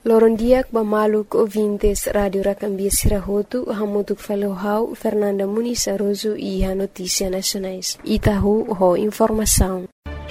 Lorondiak Bamaluk ouvintes Rádio Racambia Sirahotu, Hamutuk Falohau, Fernanda Muniz Aroso e a Notícia Nacionais. Itahu, ho informação.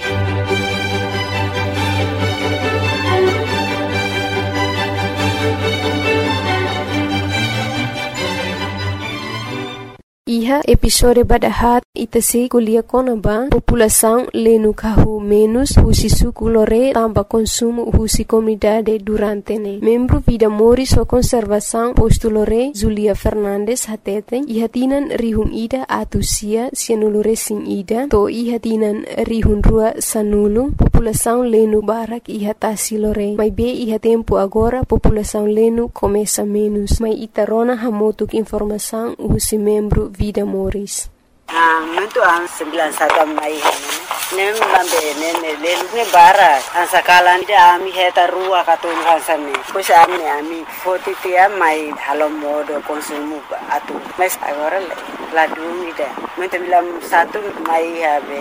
Iha episode badahat itasi kuliah konaba população lenu kahu menos husi suku lore tamba consumo husi comunidade durante ne. Membro Vida Moris o conservação posto lore Zulia Fernandes hateten ihatinan rihun ida atusia sianulure sin ida to ihatinan rihun rua sanulu população lenu barak ihatasi lore. Mai be iha tempo agora população lenu começa menos. Mai itarona hamotuk informação husi membro Vida Moris. Muito an 91 mai nem lambe nem lelune bara an sakalan da ami heta rua katun hansane pois ami fotitia mai halo modo consumo atu mas agora la dúvida muito bilam satu mai habe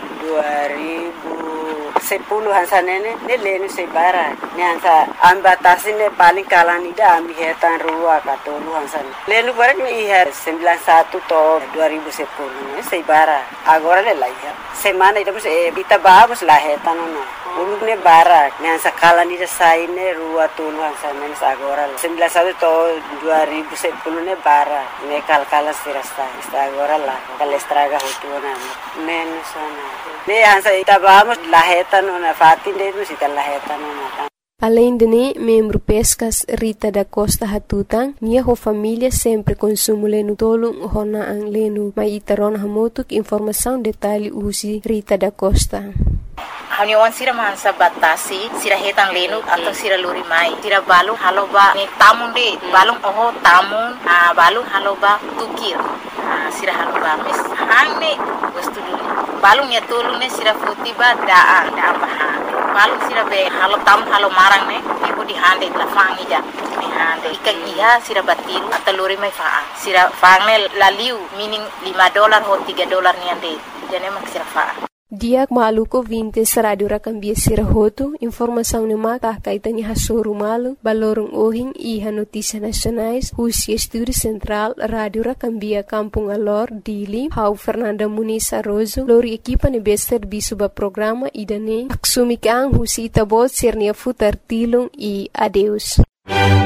2010 hansanene ne lenu se bara ne hansa ambatasine paling kalani da ami hetan rua katun hansane lenu bara ni her 91 to 2010 se bara agora le laia semana ida kita vamos la hetan no ulune bara ne hansa kalani da saine rua tulu hansane agora 91 to 2010 ne bara ne kalkala sirasta agora la kalestraga hutuna menos ne hansa ita vamos la hetan na fatin de musita la hetan na. Além de ne, membro Pescas Rita da Costa Hatutang, nia ho família sempre consumo lenu tolong hona ang lenu. Mai itaron hamotuk informação detalhe usi Rita da Costa. Haniwan sira mansa batasi sira hetang lenu atau sira luri mai sira balu haloba ni tamun de balung oho tamun balu haloba tukir sira haloba mes hangne wastu dulu balung ya tolong ne sira futiba daa baha balung sira be halo tam halo marang ne ibu di hande la fangi ja ni hande ikan iha sira batiru atau luri mai faa sira fangne laliu meaning $5 ho $3 ni ande jane mak sira faa. Diak maluko vintes Rádio Racambia Sirahotu, informação ne mata kaitani hasoru malu, balorong ohing iha Notícia Nacionais, Husi Estúdio Central, Rádio Racambia Kampung Alor, Dili, Hau Fernanda Muniz Aroso, lori equipa ne bester bisuba programa idane, aksumikang husi itabot sirnia futar tilung e adeus.